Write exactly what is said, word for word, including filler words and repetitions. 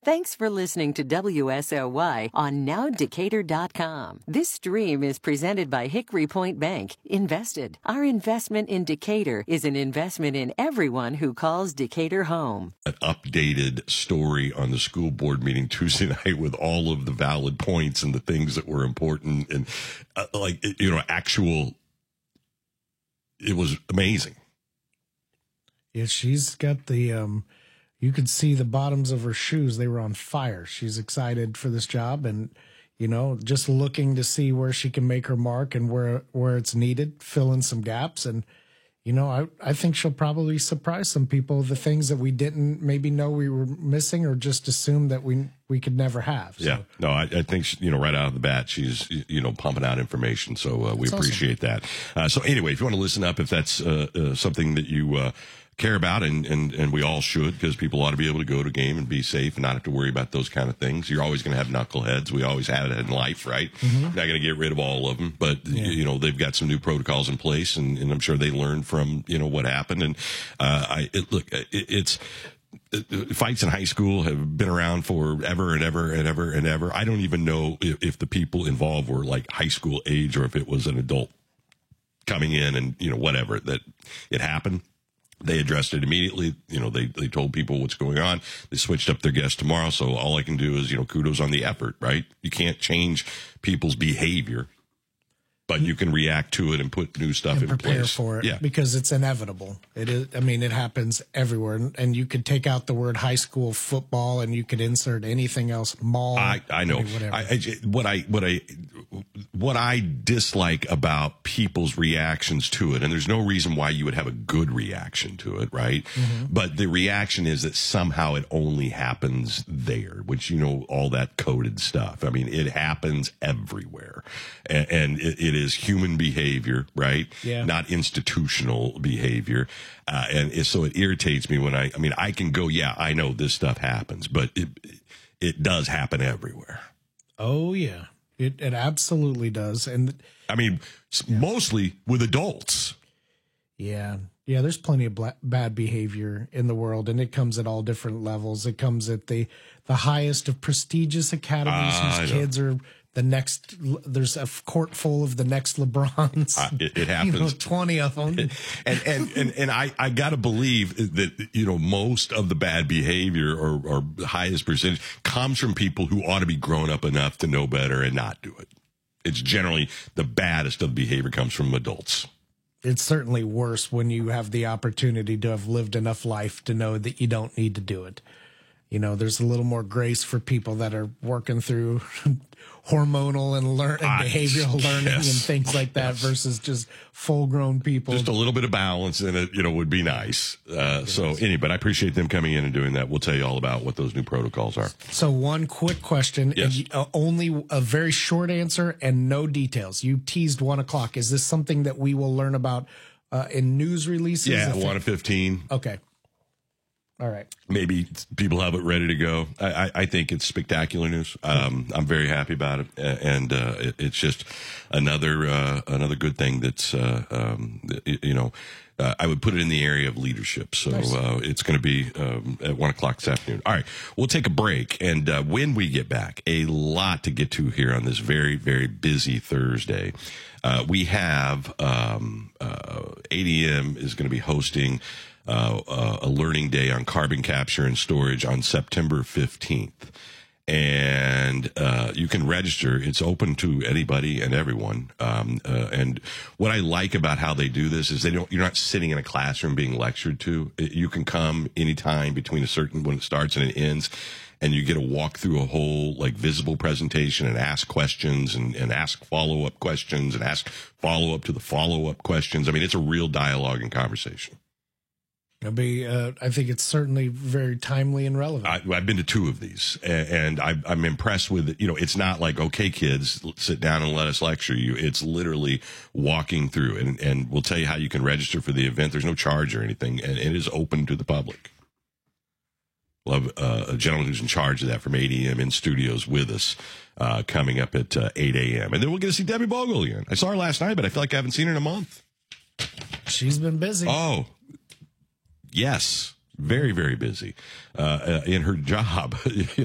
Thanks for listening to W S L Y on now decatur dot com. This stream is presented by Hickory Point Bank. Invested. Our investment in Decatur is an investment in everyone who calls Decatur home. An updated story on the school board meeting Tuesday night with all of the valid points and the things that were important and uh, like, you know, actual, it was amazing. Yeah, she's got the, um, you could see the bottoms of her shoes. They were on fire. She's excited for this job and, you know, just looking to see where she can make her mark and where, where it's needed, fill in some gaps. And, you know, I, I think she'll probably surprise some people, the things that we didn't maybe know we were missing or just assume that we we could never have. So. Yeah, no, I, I think, she, you know, right out of the bat, she's, you know, pumping out information. So uh, we that's appreciate awesome. that. Uh, so anyway, if you want to listen up, if that's uh, uh, something that you uh, care about, and, and, and we all should, because people ought to be able to go to a game and be safe and not have to worry about those kind of things. You're always going to have knuckleheads. We always have it in life, right? Mm-hmm. Not going to get rid of all of them, but yeah. you know, they've got some new protocols in place, and, and I'm sure they learned from, you know, what happened. And uh, I it, look, it, it's fights in high school have been around for ever and ever and ever and ever. I don't even know if, if the people involved were like high school age or if it was an adult coming in and, you know, whatever, that it happened. They addressed it immediately. You know, they, they told people what's going on. They switched up their guests tomorrow. So all I can do is, you know, kudos on the effort, right? You can't change people's behavior, but you can react to it and put new stuff and in prepare place. for it, yeah. because it's inevitable. It is. I mean, it happens everywhere, and, and you could take out the word high school football, and you could insert anything else. Mall. I, I know. I mean, whatever. I, I, what I what I what I dislike about people's reactions to it, and there's no reason why you would have a good reaction to it, right? Mm-hmm. But the reaction is that somehow it only happens there, which, you know, all that coded stuff. I mean, it happens everywhere, and, and it, it is human behavior, right? Yeah. Not institutional behavior. Uh, and it, so it irritates me when I, I mean, I can go, yeah, I know this stuff happens, but it, it does happen everywhere. Oh, yeah. It it absolutely does. And I mean, mostly with adults. Yeah. Yeah, there's plenty of bla- bad behavior in the world, and it comes at all different levels. It comes at the, the highest of prestigious academies uh, whose kids are the next, there's a court full of the next LeBrons. Uh, it, it happens. You know, twenty of them. and, and, and, and I, I got to believe that, you know, most of the bad behavior or, or highest percentage comes from people who ought to be grown up enough to know better and not do it. It's generally the baddest of the behavior comes from adults. It's certainly worse when you have the opportunity to have lived enough life to know that you don't need to do it. You know, there's a little more grace for people that are working through hormonal and, learn- and behavioral learning yes. and things like that yes. versus just full-grown people. Just a little bit of balance in it, you know, would be nice. Uh, so anyway, but I appreciate them coming in and doing that. We'll tell you all about what those new protocols are. So one quick question, yes. and you, uh, only a very short answer and no details. You teased one o'clock. Is this something that we will learn about uh, in news releases? Yeah, one to fifteen. Okay. All right. Maybe people have it ready to go. I, I, I think it's spectacular news. Um, I'm very happy about it, and uh, it, it's just another uh, another good thing. That's uh, um, you know, uh, I would put it in the area of leadership. So nice. uh, it's going to be um, at one o'clock this afternoon. All right, we'll take a break, and uh, when we get back, a lot to get to here on this very very busy Thursday. Uh, we have um, uh, A D M is going to be hosting Uh, uh, a learning day on carbon capture and storage on September fifteenth. And uh, you can register. It's open to anybody and everyone. Um, uh, and what I like about how they do this is they don't. You're not sitting in a classroom being lectured to. You can come anytime between a certain when it starts and it ends, and you get to walk through a whole like visible presentation and ask questions and, and ask follow up questions and ask follow up to the follow up questions. I mean, it's a real dialogue and conversation. It'll be, uh, I think it's certainly very timely and relevant. I, I've been to two of these, and, and I, I'm impressed with it. You know, it's not like, okay, kids, sit down and let us lecture you. It's literally walking through, and, and we'll tell you how you can register for the event. There's no charge or anything, and it is open to the public. We'll have uh, a gentleman who's in charge of that from A D M in studios with us uh, coming up at uh, eight a.m. And then we'll get to see Debbie Bogle again. I saw her last night, but I feel like I haven't seen her in a month. She's been busy. Oh, yes. Very, very busy uh, in her job.